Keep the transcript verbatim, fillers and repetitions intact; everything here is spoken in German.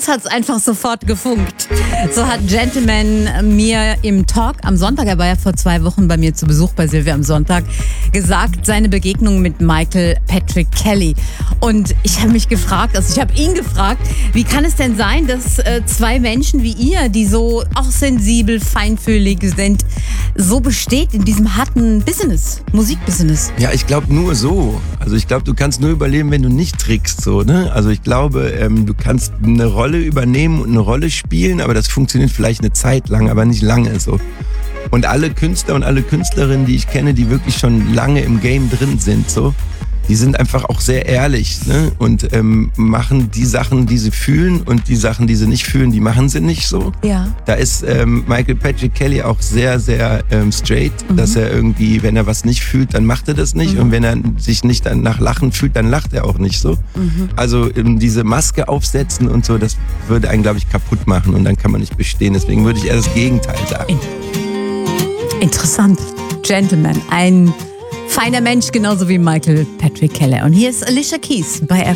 uns hat es einfach sofort gefunkt. So hat Gentleman mir im Talk am Sonntag, er war ja vor zwei Wochen bei mir zu Besuch bei Silvia am Sonntag, gesagt, seine Begegnung mit Michael Patrick Kelly. Und ich habe mich gefragt, also ich habe ihn gefragt, wie kann es denn sein, dass äh, zwei Menschen wie ihr, die so auch sensibel, feinfühlig sind, so besteht in diesem harten Business, Musikbusiness? Ja, ich glaube nur so. Also ich glaube, du kannst nur überleben, wenn du nicht trickst. So, ne? Also ich glaube, ähm, du kannst eine Rolle übernehmen und eine Rolle spielen, aber das funktioniert vielleicht eine Zeit lang, aber nicht lange so. Und alle Künstler und alle Künstlerinnen, die ich kenne, die wirklich schon lange im Game drin sind, so, die sind einfach auch sehr ehrlich, ne? Und ähm, machen die Sachen, die sie fühlen, und die Sachen, die sie nicht fühlen, die machen sie nicht so. Ja. Da ist ähm, Michael Patrick Kelly auch sehr, sehr ähm, straight, mhm. dass er irgendwie, wenn er was nicht fühlt, dann macht er das nicht. Mhm. Und wenn er sich nicht nach Lachen fühlt, dann lacht er auch nicht so. Mhm. Also ähm, diese Maske aufsetzen und so, das würde einen, glaube ich, kaputt machen, und dann kann man nicht bestehen. Deswegen würde ich eher das Gegenteil sagen. Interessant. Gentleman, ein feiner Mensch, genauso wie Michael Patrick Kelly. Und hier ist Alicia Keys bei